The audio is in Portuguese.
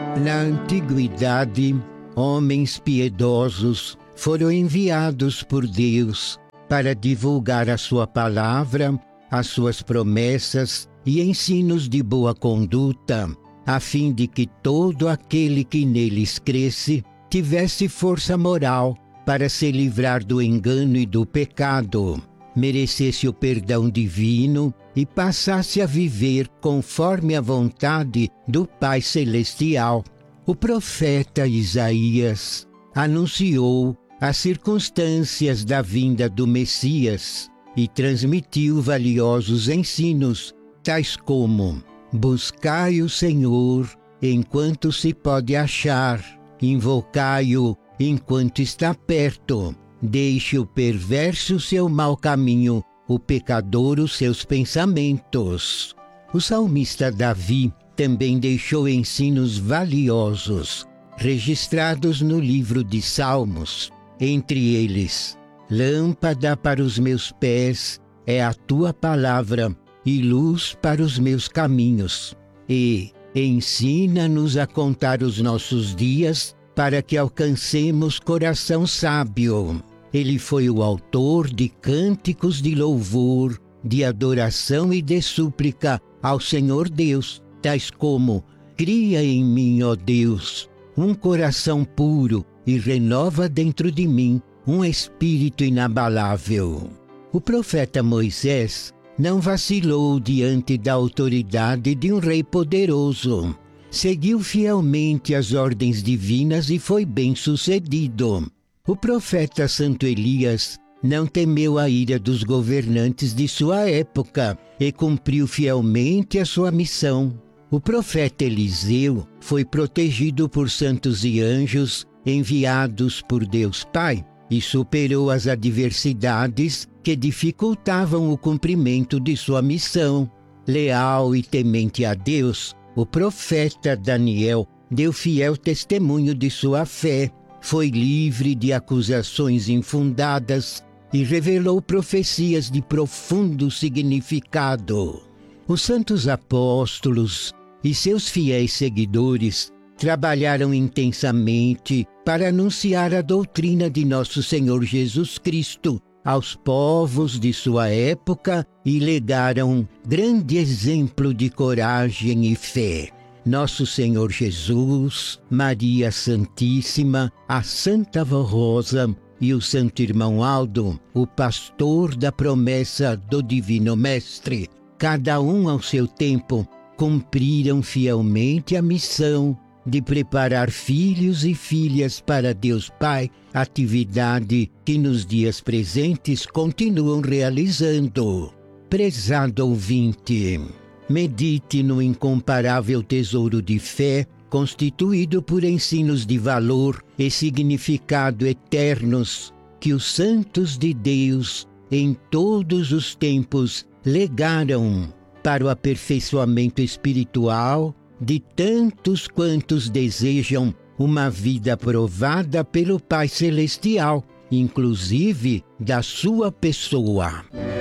Na antiguidade, homens piedosos foram enviados por Deus para divulgar a sua palavra, as suas promessas e ensinos de boa conduta, a fim de que todo aquele que neles cresce tivesse força moral para se livrar do engano e do pecado, merecesse o perdão divino e passasse a viver conforme a vontade do Pai Celestial. O profeta Isaías anunciou as circunstâncias da vinda do Messias e transmitiu valiosos ensinos, tais como: buscai o Senhor enquanto se pode achar, invocai-o enquanto está perto, deixe o perverso seu mau caminho, o pecador os seus pensamentos. O salmista Davi também deixou ensinos valiosos, registrados no livro de Salmos. Entre eles: lâmpada para os meus pés é a tua palavra e luz para os meus caminhos. E ensina-nos a contar os nossos dias para que alcancemos coração sábio. Ele foi o autor de cânticos de louvor, de adoração e de súplica ao Senhor Deus, tais como: cria em mim, ó Deus, um coração puro e renova dentro de mim um espírito inabalável. O profeta Moisés não vacilou diante da autoridade de um rei poderoso. Seguiu fielmente as ordens divinas e foi bem-sucedido. O profeta Santo Elias não temeu a ira dos governantes de sua época e cumpriu fielmente a sua missão. O profeta Eliseu foi protegido por santos e anjos enviados por Deus Pai e superou as adversidades que dificultavam o cumprimento de sua missão. Leal e temente a Deus, o profeta Daniel deu fiel testemunho de sua fé, foi livre de acusações infundadas e revelou profecias de profundo significado. Os santos apóstolos e seus fiéis seguidores trabalharam intensamente para anunciar a doutrina de nosso Senhor Jesus Cristo aos povos de sua época e legaram grande exemplo de coragem e fé. Nosso Senhor Jesus, Maria Santíssima, a Santa Vó Rosa e o Santo Irmão Aldo, o pastor da promessa do Divino Mestre, cada um ao seu tempo, cumpriram fielmente a missão de preparar filhos e filhas para Deus Pai, atividade que nos dias presentes continuam realizando. Prezado ouvinte, medite no incomparável tesouro de fé, constituído por ensinos de valor e significado eternos, que os santos de Deus, em todos os tempos, legaram para o aperfeiçoamento espiritual de tantos quantos desejam uma vida aprovada pelo Pai Celestial, inclusive da sua pessoa.